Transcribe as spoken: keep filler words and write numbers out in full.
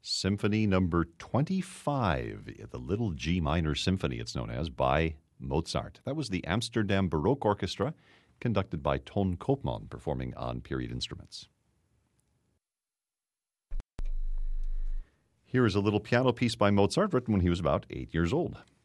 Symphony number twenty-five, the Little G Minor Symphony, it's known as, by Mozart. That was the Amsterdam Baroque Orchestra, conducted by Ton Koopman, performing on period instruments. Here is a little piano piece by Mozart, written when he was about eight years old.